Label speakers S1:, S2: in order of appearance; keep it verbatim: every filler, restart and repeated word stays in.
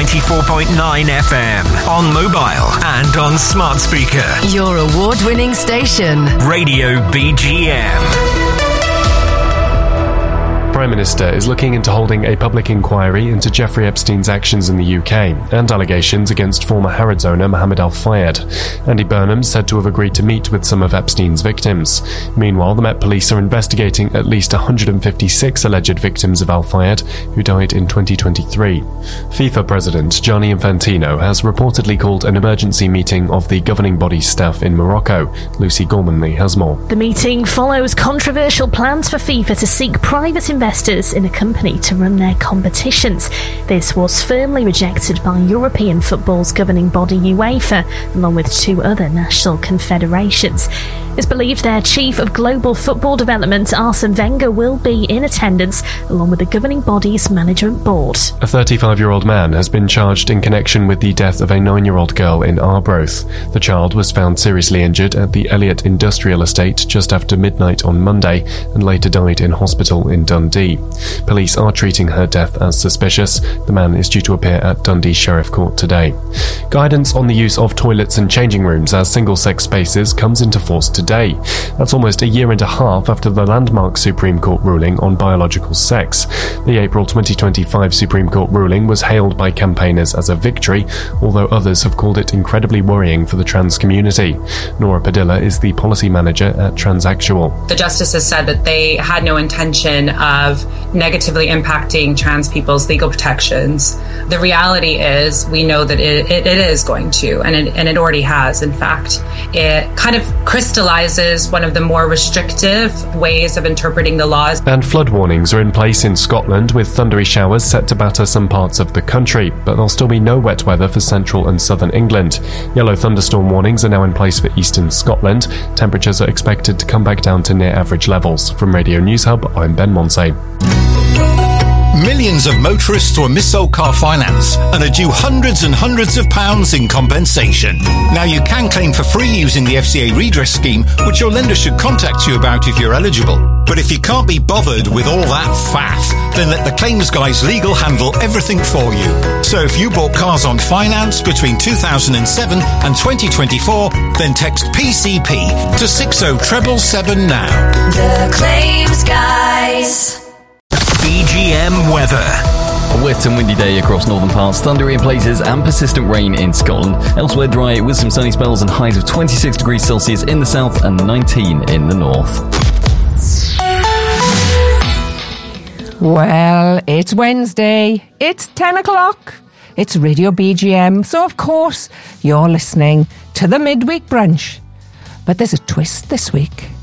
S1: ninety-four point nine F M, on mobile and on smart speaker.
S2: Your award-winning station.
S1: Radio B G M.
S3: Prime Minister is looking into holding a public inquiry into Jeffrey Epstein's actions in the U K and allegations against former Harrods owner Mohammed Al Fayed. Andy Burnham said to have agreed to meet with some of Epstein's victims. Meanwhile, the Met Police are investigating at least one hundred fifty-six alleged victims of Al Fayed who died in twenty twenty-three. FIFA President Gianni Infantino has reportedly called an emergency meeting of the governing body's staff in Morocco. Lucy Gormanley has more.
S4: The meeting follows controversial plans for FIFA to seek private investors investors in a company to run their competitions. This was firmly rejected by European football's governing body UEFA, along with two other national confederations. It's believed their chief of global football development, Arsene Wenger, will be in attendance, along with the governing body's management board.
S3: A thirty-five-year-old man has been charged in connection with the death of a nine-year-old girl in Arbroath. The child was found seriously injured at the Elliott Industrial Estate just after midnight on Monday and later died in hospital in Dundee. Police are treating her death as suspicious. The man is due to appear at Dundee Sheriff Court today. Guidance on the use of toilets and changing rooms as single-sex spaces comes into force today. That's almost a year and a half after the landmark Supreme Court ruling on biological sex. The April twenty twenty-five Supreme Court ruling was hailed by campaigners as a victory, although others have called it incredibly worrying for the trans community. Nora Padilla is the policy manager at Transactual.
S5: The justices said that they had no intention of negatively impacting trans people's legal protections. The reality is we know that it, it, it is going to, and it, and it already has, in fact. It kind of crystallizes one of the more restrictive ways of interpreting the laws.
S3: And flood warnings are in place in Scotland, with thundery showers set to batter some parts of the country, but there'll still be no wet weather for central and southern England. Yellow thunderstorm warnings are now in place for eastern Scotland. Temperatures are expected to come back down to near average levels. From Radio News Hub, I'm Ben Monsey.
S6: Millions of motorists were mis-sold car finance and are due hundreds and hundreds of pounds in compensation. Now you can claim for free using the F C A redress scheme, which your lender should contact you about if you're eligible. But if you can't be bothered with all that faff, then let the claims guys legal handle everything for you. So if you bought cars on finance between two thousand seven and twenty twenty-four, then text P C P to six oh seven seven now.
S2: The Claims Guys.
S1: B G M weather.
S7: A wet and windy day across northern parts, thundery in places and persistent rain in Scotland. Elsewhere dry with some sunny spells and highs of twenty-six degrees Celsius in the south and nineteen in the north.
S8: Well, it's Wednesday, it's ten o'clock, it's Radio B G M, so of course you're listening to the midweek brunch. But there's a twist this week.